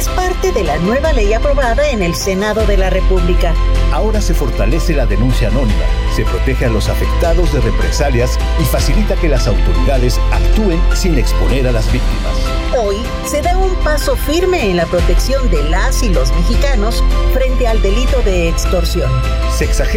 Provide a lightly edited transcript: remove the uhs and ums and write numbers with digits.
Es parte de la nueva ley aprobada en el Senado de la República. Ahora se fortalece la denuncia anónima, se protege a los afectados de represalias y facilita que las autoridades actúen sin exponer a las víctimas. Hoy se da un paso firme en la protección de las y los mexicanos frente al delito de extorsión.